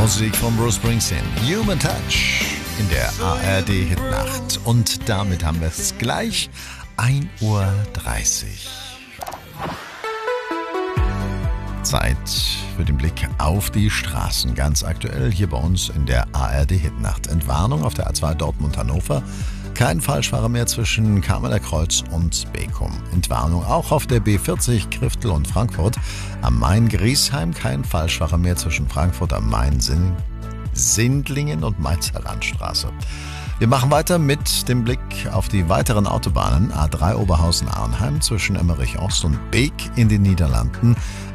Musik von Bruce Springsteen, Human Touch in der ARD-Hitnacht. Und damit haben wir es gleich 1:30 Uhr. Zeit für den Blick auf die Straßen. Ganz aktuell hier bei uns in der ARD-Hitnacht. Entwarnung auf der A2 Dortmund-Hannover. Kein Falschfahrer mehr zwischen Kameler Kreuz und Beckum. Entwarnung auch auf der B40 Kriftel und Frankfurt. Am Main-Griesheim kein Falschfahrer mehr zwischen Frankfurt am Main, Sindlingen und Mainzer Landstraße. Wir machen weiter mit dem Blick auf die weiteren Autobahnen. A3 Oberhausen-Arnheim zwischen Emmerich Ost und Beek in den Niederlanden.